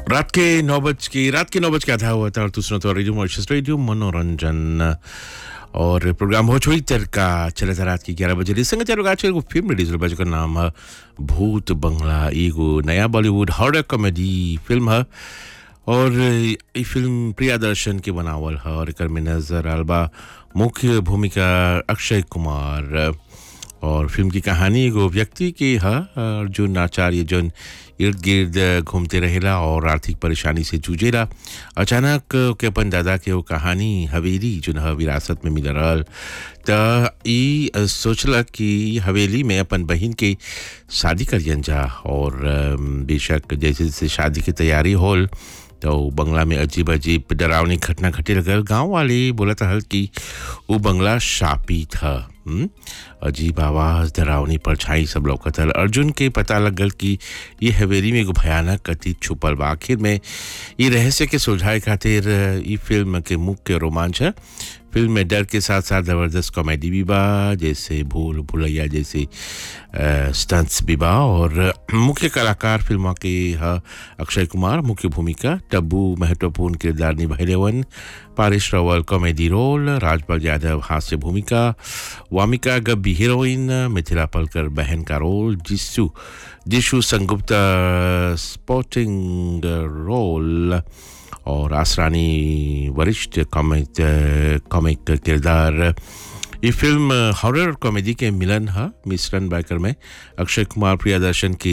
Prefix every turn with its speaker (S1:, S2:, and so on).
S1: रात के 9 बज के आधा हुआ था और दूसरा तो रेडियो मॉरिशस रेडियो मनोरंजन और प्रोग्राम हो छोड़ी तर का चला था रात के 11 बजे संग चार आज एगो फिल्म रिलीज हो का नाम है भूत बंगला। एगो नया बॉलीवुड हॉरर कॉमेडी फिल्म है और ये फिल्म प्रियदर्शन के बनावल है और एकर में नजर आलबा मुख्य भूमिका अक्षय कुमार। और फिल्म की कहानी एगो व्यक्ति की है अर्जुन आचार्य जौन इर्द गिर्द घूमते रहेला और आर्थिक परेशानी से जूझेला। अचानक के अपन दादा के वो कहानी हवेली जो है विरासत में मिल रहल त ई सोचला कि हवेली में अपन बहन के शादी करियन जा और बेशक जैसे जैसे शादी की तैयारी होल तो बंगला में अजीब अजीब डरावनी घटना घटे लगल। गांव वाले बोलत हल कि वो बंगला शापी था। अजीब आवाज डरावनी परछाई सब लौकत हल। अर्जुन के पता लगल कि ये हवेली में एगो भयानक अतीत छुपल बा। आखिर में ये रहस्य के सुलझाए खातिर ये फिल्म के मुख्य रोमांच है। फिल्म में डर के साथ साथ ज़बरदस्त कॉमेडी भी बा जैसे भूल भुलैया जैसे स्टंट्स भी बा और मुख्य कलाकार फिल्म के अक्षय कुमार मुख्य भूमिका, टब्बू महत्वपूर्ण किरदार निभाइले वन, पारिश रावल कॉमेडी रोल, राजपाल यादव हास्य भूमिका, वामिका गब्बी हीरोइन, मिथिला पलकर बहन का रोल, जिशु संगुप्ता स्पोर्टिंग रोल और आसरानी वरिष्ठ कॉमिक किरदार। ये फिल्म हॉरर और कॉमेडी के मिलन है। मिश्रण बाइकर में अक्षय कुमार प्रियदर्शन की